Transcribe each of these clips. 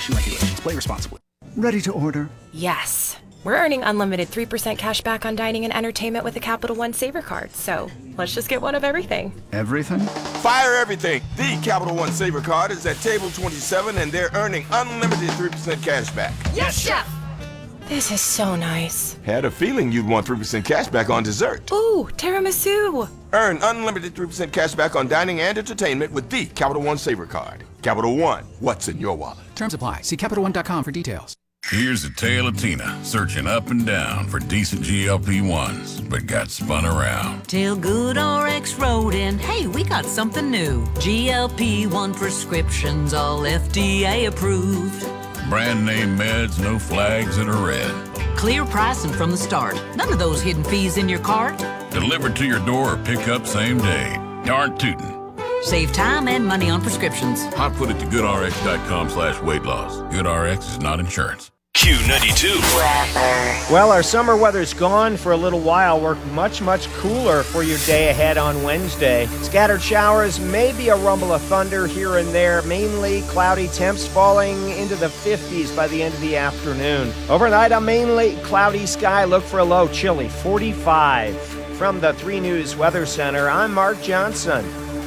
and regulations. Play responsibly. Ready to order? Yes. We're earning unlimited 3% cash back on dining and entertainment with the Capital One Saver Card. So let's just get one of everything. Everything? Fire everything. The Capital One Saver Card is at table 27 and they're earning unlimited 3% cash back. Yes, Chef! This is so nice. Had a feeling you'd want 3% cash back on dessert. Ooh, tiramisu. Earn unlimited 3% cash back on dining and entertainment with the Capital One Saver Card. Capital One, what's in your wallet? Terms apply. See CapitalOne.com for details. Here's the tale of Tina, searching up and down for decent GLP-1s, but got spun around. Till GoodRx wrote in, hey, we got something new. GLP-1 prescriptions, all FDA approved. Brand name meds, no flags that are red. Clear pricing from the start. None of those hidden fees in your cart. Delivered to your door or pick up same day. Darn tootin'. Save time and money on prescriptions. Hot put it to goodrx.com/weight loss. GoodRx is not insurance. Q92. Well, our summer weather's gone for a little while. We're much cooler for your day ahead on Wednesday. Scattered showers, maybe a rumble of thunder here and there. Mainly cloudy temps falling into the 50s by the end of the afternoon. Overnight, a mainly cloudy sky. Look for a low, chilly 45. From the 3 News Weather Center, I'm Mark Johnson.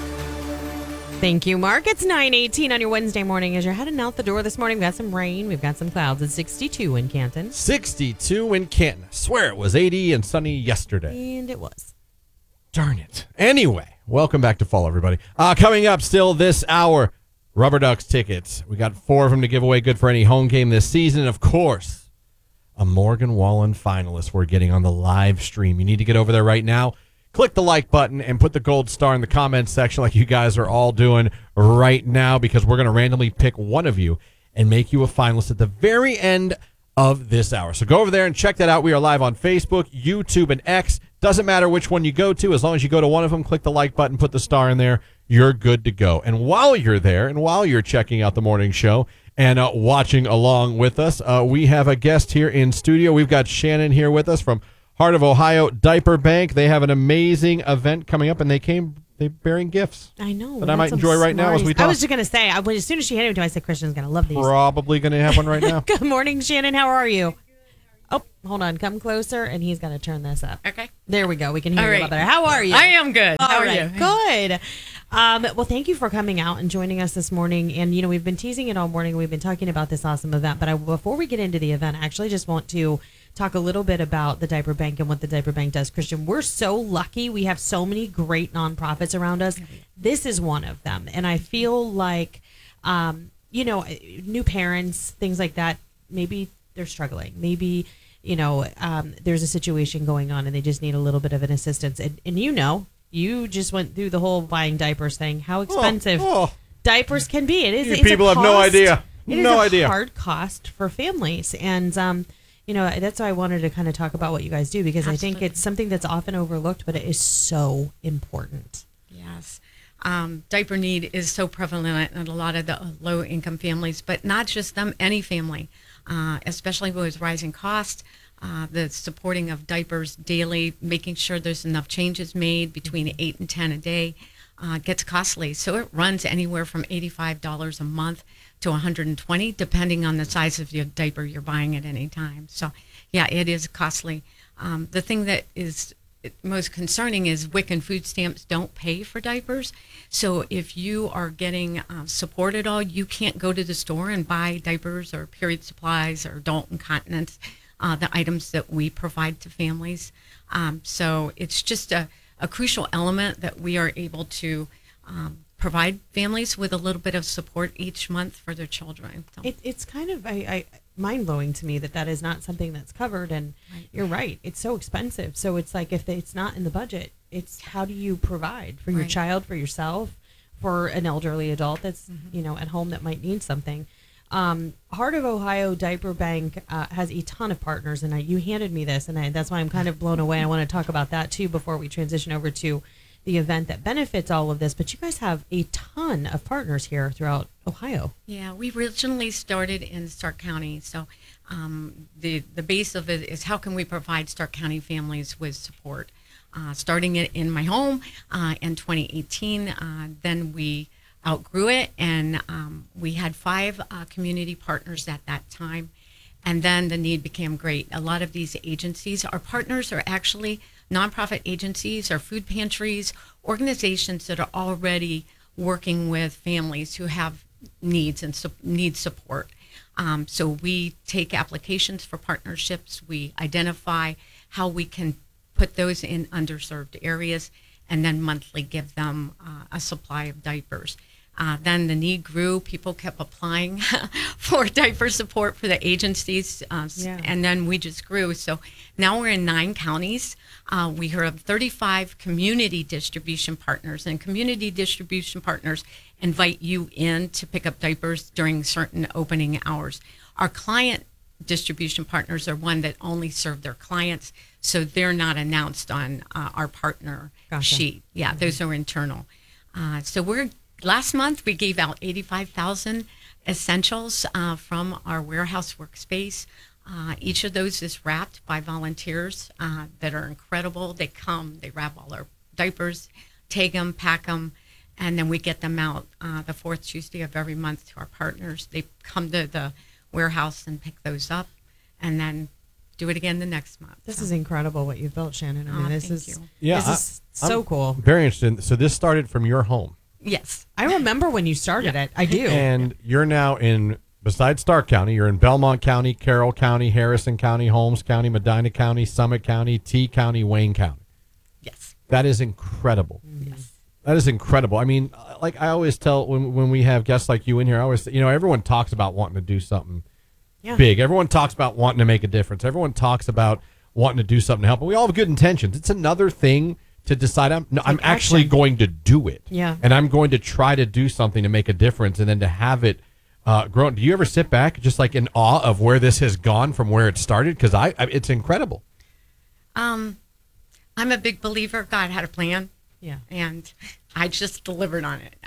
Thank you, Mark. It's 9:18 on your Wednesday morning. As you're heading out the door this morning, we've got some rain. We've got some clouds. It's 62 in Canton. 62 in Canton. I swear it was 80 and sunny yesterday. And it was. Darn it. Anyway, welcome back to fall, everybody. Coming up still this hour, Rubber Ducks tickets. We got 4 of them to give away, good for any home game this season. And of course, a Morgan Wallen finalist we're getting on the live stream. You need to get over there right now. Click the like button and put the gold star in the comments section like you guys are all doing right now, because we're going to randomly pick one of you and make you a finalist at the very end of this hour. So go over there and check that out. We are live on Facebook, YouTube, and X. Doesn't matter which one you go to. As long as you go to one of them, click the like button, put the star in there, you're good to go. And while you're there and while you're checking out the morning show and watching along with us, we have a guest here in studio. We've got Shannon here with us from Heart of Ohio Diaper Bank. They have an amazing event coming up, and they're bearing gifts. I know. That I might enjoy right now as we talk. I was just going to say, as soon as she handed it to me, I said, Christian's going to love these. Probably going to have one right now. Good morning, Shannon. How are you? Oh, hold on. Come closer, and he's going to turn this up. Okay. There we go. We can hear you a lot better. How are you? I am good. How are you? Good. Well, thank you for coming out and joining us this morning. And, we've been teasing it all morning. We've been talking about this awesome event. But before we get into the event, I actually just want to talk a little bit about the Diaper Bank and what the Diaper Bank does. Christian, we're so lucky. We have so many great nonprofits around us. This is one of them. And I feel like, new parents, things like that, maybe they're struggling. Maybe, there's a situation going on and they just need a little bit of an assistance. And you just went through the whole buying diapers thing, how expensive diapers can be. It's people have no idea. It is a hard cost for families. And, that's why I wanted to kind of talk about what you guys do, because Absolutely. I think it's something that's often overlooked, but it is so important. Yes. Diaper need is so prevalent in a lot of the low-income families, but not just them, any family, especially with rising costs, the supporting of diapers daily, making sure there's enough changes made between 8 and 10 a day gets costly. So it runs anywhere from $85 a month to $120, depending on the size of your diaper you're buying at any time. So, yeah, it is costly. The thing that is most concerning is WIC and food stamps don't pay for diapers. So if you are getting support at all, you can't go to the store and buy diapers or period supplies or adult incontinence, the items that we provide to families. So it's just a crucial element that we are able to provide families with a little bit of support each month for their children. So. It's kind of mind-blowing to me that is not something that's covered, and you're right, it's so expensive. So it's like, if it's not in the budget, it's how do you provide for your child, for yourself, for an elderly adult that's at home that might need something. Heart of Ohio Diaper Bank has a ton of partners, and you handed me this, and that's why I'm kind of blown away. I want to talk about that too before we transition over to the event that benefits all of this. But you guys have a ton of partners here throughout Ohio. Yeah, we originally started in Stark County. So the base of it is, how can we provide Stark County families with support? Starting it in my home in 2018, then we outgrew it, and we had 5 community partners at that time. And then the need became great. A lot of these agencies, our partners are actually nonprofit agencies or food pantries, organizations that are already working with families who have needs and need support. So we take applications for partnerships. We identify how we can put those in underserved areas, and then monthly give them a supply of diapers. Then the need grew. People kept applying for diaper support for the agencies, and then we just grew. So now we're in 9 counties. We have 35 community distribution partners, and community distribution partners invite you in to pick up diapers during certain opening hours. Our client distribution partners are one that only serve their clients, so they're not announced on our partner sheet. Yeah, those are internal. So last month we gave out 85,000 essentials from our warehouse workspace. Each of those is wrapped by volunteers that are incredible. They come, they wrap all our diapers, take them, pack them, and then we get them out the 4th Tuesday of every month to our partners. They come to the warehouse and pick those up, and then do it again the next month. This is incredible what you've built, Shannon. I mean, this is so cool. Very interesting. So this started from your home. Yes. I remember when you started it. I do. And you're now besides Stark County, you're in Belmont County, Carroll County, Harrison County, Holmes County, Medina County, Summit County, T County, Wayne County. Yes. That is incredible. Yes. That is incredible. I mean, like I always tell when we have guests like you in here, I always, everyone talks about wanting to do something big. Everyone talks about wanting to make a difference. Everyone talks about wanting to do something to help. And we all have good intentions. It's another thing to decide I'm actually going to do it. Yeah. And I'm going to try to do something to make a difference, and then to have it grow. Do you ever sit back just like in awe of where this has gone from where it started? Because it's incredible. I'm a big believer God had a plan. Yeah. And I just delivered on it.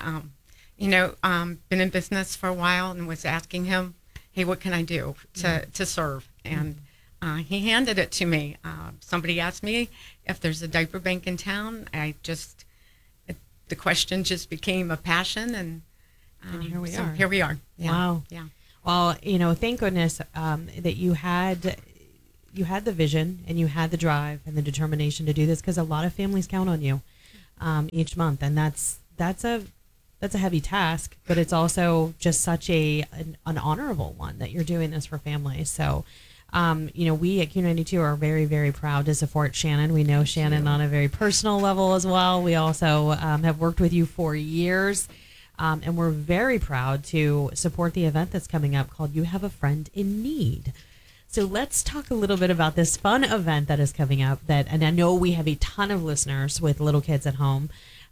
Been in business for a while and was asking him, hey, what can I do to serve? And he handed it to me. Somebody asked me if there's a diaper bank in town. The question just became a passion, and here we are. Here we are. Yeah. Wow. Yeah. Well, thank goodness that you had the vision and you had the drive and the determination to do this, because a lot of families count on you each month, and that's a heavy task, but it's also just such an honorable one that you're doing this for families. So, we at Q92 are very, very proud to support Shannon. We know Shannon on a very personal level as well. We also have worked with you for years, and we're very proud to support the event that's coming up called You Have a Friend in Need. So let's talk a little bit about this fun event that is coming up. And I know we have a ton of listeners with little kids at home.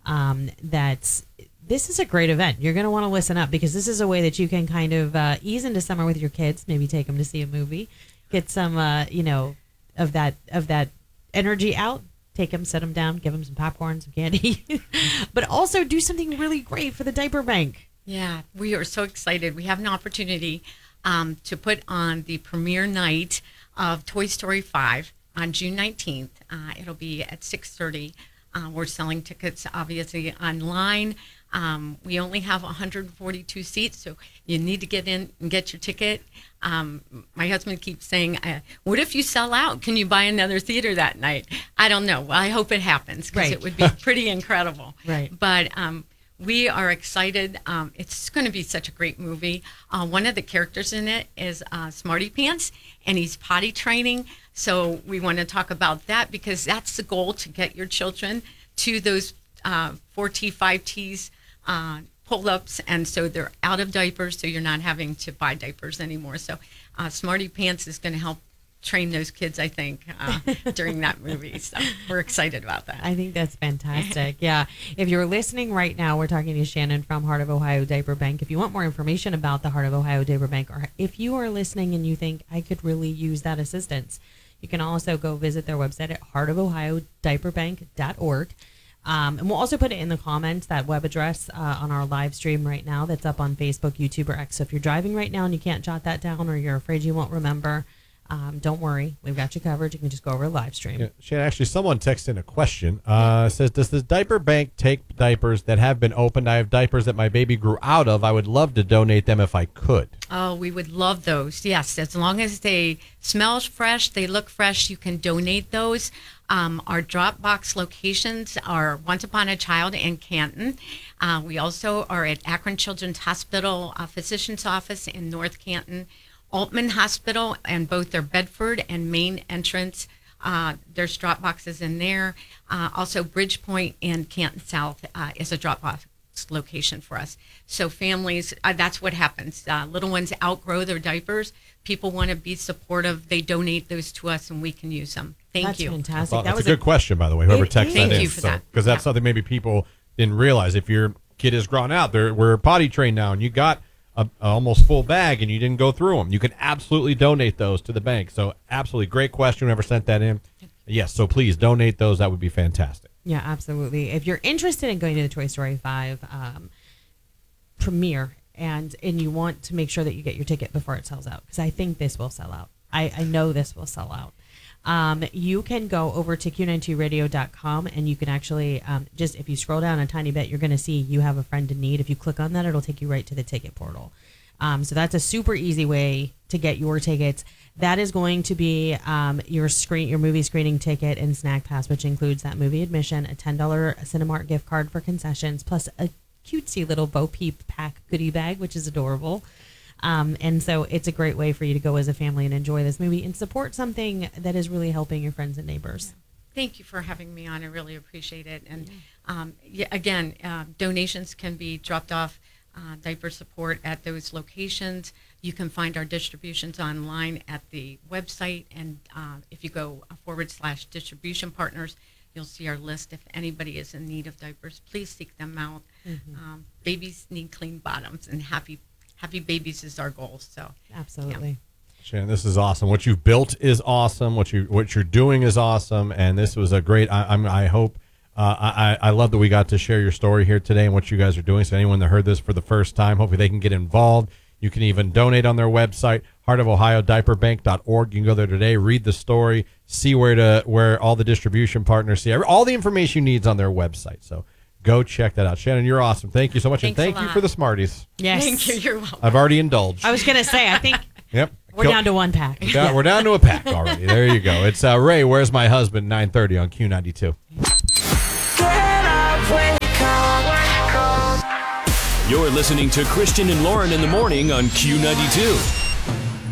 This is a great event. You're going to want to listen up, because this is a way that you can kind of ease into summer with your kids. Maybe take them to see a movie, get some, of that energy out. Take them, sit them down, give them some popcorn, some candy, but also do something really great for the diaper bank. Yeah, we are so excited. We have an opportunity to put on the premiere night of Toy Story 5 on June 19th. It'll be at 6:30. We're selling tickets, obviously, online. We only have 142 seats, so you need to get in and get your ticket. My husband keeps saying, what if you sell out? Can you buy another theater that night? I don't know. Well, I hope it happens, because it would be pretty incredible. Right. But we are excited. It's going to be such a great movie. One of the characters in it is Smarty Pants, and he's potty training. So we want to talk about that, because that's the goal, to get your children to those 4T, 5Ts pull-ups, and so they're out of diapers, so you're not having to buy diapers anymore. So Smarty Pants is going to help train those kids, I think, during that movie. So we're excited about that. I think that's fantastic. Yeah. If you're listening right now, we're talking to Shannon from Heart of Ohio Diaper Bank. If you want more information about the Heart of Ohio Diaper Bank, or if you are listening and you think I could really use that assistance, you can also go visit their website at heartofohiodiaperbank.org. And we'll also put it in the comments, that web address on our live stream right now that's up on Facebook, YouTube, or X. So if you're driving right now and you can't jot that down, or you're afraid you won't remember, Don't worry, we've got you covered. You can just go over a live stream. Yeah, Shannon, actually, someone texted in a question. Says, does the diaper bank take diapers that have been opened? I have diapers that my baby grew out of. I would love to donate them if I could. Oh, we would love those. Yes, as long as they smell fresh, they look fresh, you can donate those. Our drop box locations are Once Upon a Child in Canton. We also are at Akron Children's Hospital Physician's Office in North Canton, Altman Hospital, and both their Bedford and main entrance. There's drop boxes in there. Also, Bridgepoint and Canton South is a drop box location for us. So families, that's what happens. Little ones outgrow their diapers. People want to be supportive. They donate those to us, and we can use them. Thank you. That's fantastic. That's a good question, by the way, whoever texted that in. Thank you for that. Because that's something maybe people didn't realize. If your kid has grown out, we're potty trained now, and you got a almost full bag and you didn't go through them, you can absolutely donate those to the bank. So absolutely great question, whoever sent that in. Yes, so please donate those. That would be fantastic. Yeah, absolutely. If you're interested in going to the Toy Story 5 premiere and you want to make sure that you get your ticket before it sells out, because I think this will sell out. I know this will sell out. You can go over to Q92radio.com and you can actually just, if you scroll down a tiny bit, you're going to see You Have a Friend in Need. If you click on that, it'll take you right to the ticket portal. So that's a super easy way to get your tickets. That is going to be your movie screening ticket and snack pass, which includes that movie admission, a $10 Cinemark gift card for concessions, plus a cutesy little Bo Peep pack goodie bag, which is adorable. And so it's a great way for you to go as a family and enjoy this movie and support something that is really helping your friends and neighbors. Thank you for having me on. I really appreciate it. And again, donations can be dropped off, diaper support at those locations. You can find our distributions online at the website. And if you go /distribution partners, you'll see our list. If anybody is in need of diapers, please seek them out. Mm-hmm. Babies need clean bottoms, and happy babies is our goal. So absolutely. Yeah. Shannon, this is awesome. What you've built is awesome. What you're doing is awesome, and this was a great. I hope. I love that we got to share your story here today and what you guys are doing. So anyone that heard this for the first time, hopefully they can get involved. You can even donate on their website, heartofohiodiaperbank.org. You can go there today, read the story, see where all the distribution partners see all the information you need on their website. So go check that out. Shannon, you're awesome. Thank you so much. Thanks and thank you for the Smarties. Yes. Thank you. You're welcome. I've already indulged. I was going to say, I think yep. we're down to one pack. We're down to a pack already. There you go. It's Ray, Where's My Husband, 9:30 on Q92. You're listening to Christian and Lauren in the morning on Q92.